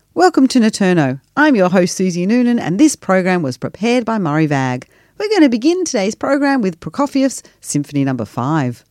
Welcome to Naturno. I'm your host Susie Noonan and this program was prepared by Murray Vag. We're going to begin today's program with Prokofiev's Symphony No. 5.